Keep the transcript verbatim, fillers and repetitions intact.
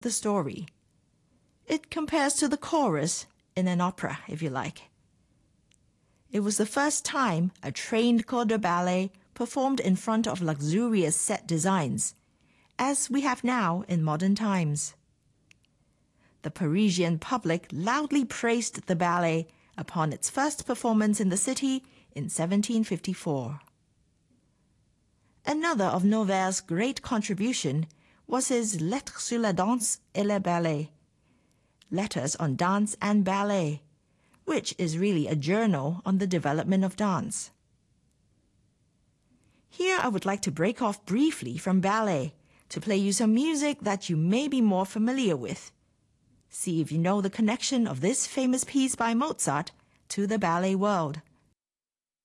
the story. It compares to the chorus in an opera, if you like. It was the first time a trained corps de ballet performed in front of luxurious set designs, as we have now in modern times. The Parisian public loudly praised the ballet upon its first performance in the city in seventeen fifty-four. Another of Nauver's great contribution was his Lettres sur la danse et le ballet, Letters on Dance and Ballet, which is really a journal on the development of dance. Here I would like to break off briefly from ballet to play you some music that you may be more familiar with. See if you know the connection of this famous piece by Mozart to the ballet world.